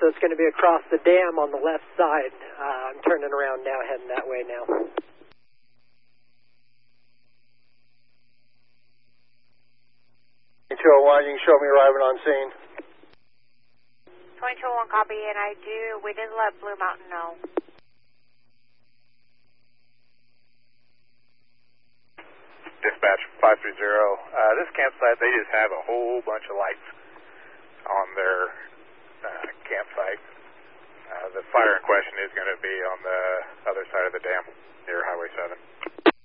so it's going to be across the dam on the left side. I'm turning around now, heading that way now. You can show me arriving on scene. 2201 copy, and we did let Blue Mountain know. Dispatch 530. This campsite, they just have a whole bunch of lights on their campsite. The fire in question is going to be on the other side of the dam near Highway 7.